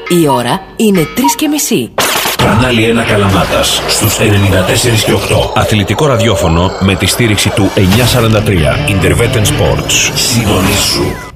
Η ώρα είναι 3:30. Κανάλι 1 Καλαμάτας στους 94 και 8. Αθλητικό ραδιόφωνο με τη στήριξη του 943. Interveten Sports. Συντονίσου.